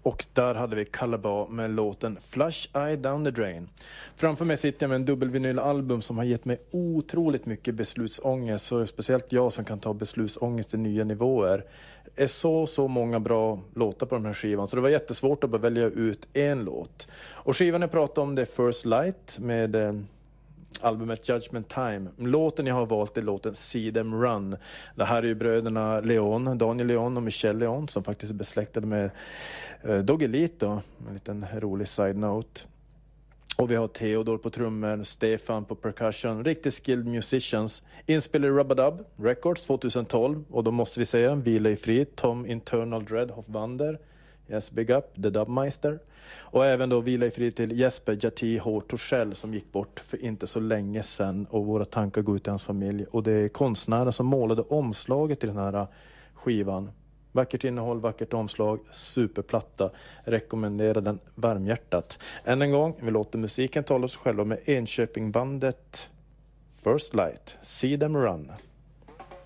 Och där hade vi Calabar med låten Flush Eye Down the Drain. Framför mig sitter jag med en dubbelvinylalbum som har gett mig otroligt mycket beslutsångest. Så speciellt jag som kan ta beslutsångest till nya nivåer. Det är så många bra låtar på den här skivan. Så det var jättesvårt att bara välja ut en låt. Och skivan jag pratade om det är First Light med albumet Judgment Time. Låten jag har valt är låten See Them Run. Det här är ju bröderna Leon, Daniel Leon och Michelle Leon som faktiskt är besläktade med Doggy Lito. En liten rolig side-note. Och vi har Theodor på trummor, Stefan på percussion, riktigt skilled musicians. Inspelade Rub-a-Dub Records 2012. Och då måste vi säga, vila i frid, Tom Internal Dread Hofvander. Yes, big up, The Dubmeister. Och även då vila i frid till Jesper Jati H. Torssell som gick bort för inte så länge sedan. Och våra tankar går ut till hans familj. Och det är konstnären som målade omslaget i den här skivan. Vackert innehåll, vackert omslag, superplatta. Rekommenderar den varmhjärtat. Än en gång, vi låter musiken tala oss själva med Enköpingbandet First Light, See Them Run.